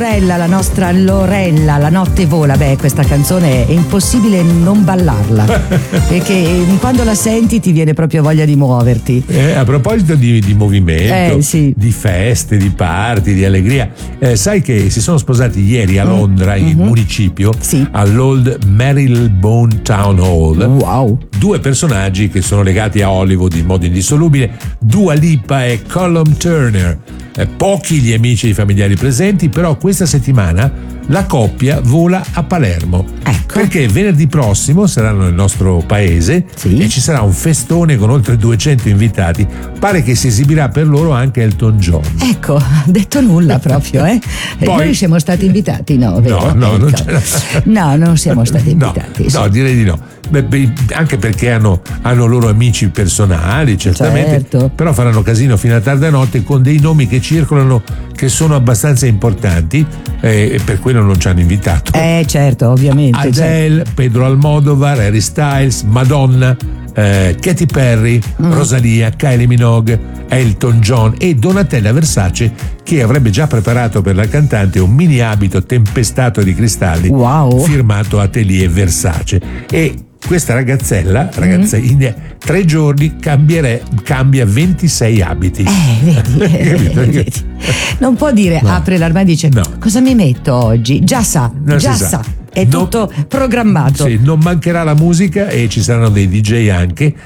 La nostra Lorella, La notte vola. Beh, questa canzone è impossibile non ballarla perché quando la senti ti viene proprio voglia di muoverti. A proposito di movimento, sì, di feste, di party, di allegria, sai che si sono sposati ieri a Londra, in municipio, sì, all'Old Marylebone Town Hall. Wow. Due personaggi che sono legati a Hollywood in modo indissolubile, Dua Lipa e Callum Turner. Pochi gli amici e i familiari presenti, però questa settimana la coppia vola a Palermo. Ecco. Perché venerdì prossimo saranno nel nostro paese, sì, e ci sarà un festone con oltre 200 invitati. Pare che si esibirà per loro anche Elton John. Ecco, ha detto nulla proprio, eh? Poi, noi siamo stati invitati, no? Vero? No, non Ecco. No, non siamo stati invitati. No, direi di no. Anche perché hanno loro amici personali, certamente, certo, però faranno casino fino a tarda notte con dei nomi che circolano che sono abbastanza importanti, e per quello non ci hanno invitato. Certo, ovviamente. Adele, certo. Pedro Almodovar, Harry Styles, Madonna, Katy Perry, Rosalia, Kylie Minogue, Elton John e Donatella Versace, che avrebbe già preparato per la cantante un mini abito tempestato di cristalli, wow, firmato Atelier Versace. E questa ragazzella in 3 giorni cambia 26 abiti. Vedi. Non può dire, No. apre l'armadio e dice No. cosa mi metto oggi? Già sa. È tutto programmato. Sì, non mancherà la musica e ci saranno dei DJ anche.